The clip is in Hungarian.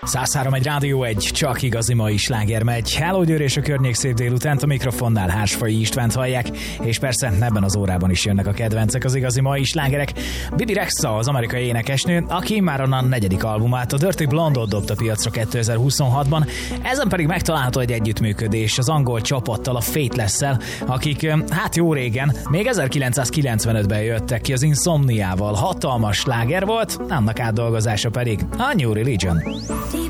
103 egy Rádió 1, csak igazi mai sláger megy. Hello Győr és a környék, szép délutánt, a mikrofonnál Hársfai Istvánt hallják, és persze ebben az órában is jönnek a kedvencek, az igazi mai slágerek. Bibi Rexha, az amerikai énekesnő, aki már a 4. albumát, a Dirty Blonde-ot dobta piacra 2026-ban, ezen pedig megtalálható egy együttműködés az angol csapattal, a Faithless-szel, akik hát jó régen, még 1995-ben jöttek ki az Insomniával. Hatalmas sláger volt, annak átdolgozása pedig a New Religion.